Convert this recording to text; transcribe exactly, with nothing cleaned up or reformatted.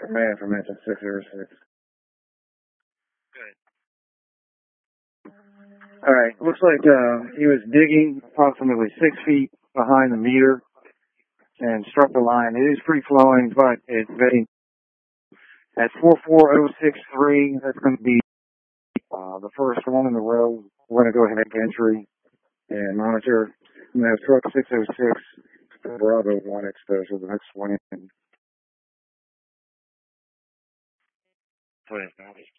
man information six zero six. Good. All right. Looks like uh, he was digging approximately six feet behind the meter and struck the line. It is free flowing, but it's vetting at four four zero six three. That's going to be uh, the first one in the row. We're going to go ahead and make entry and monitor. And that's truck six zero six, Bravo one exposure, the next one in. Please,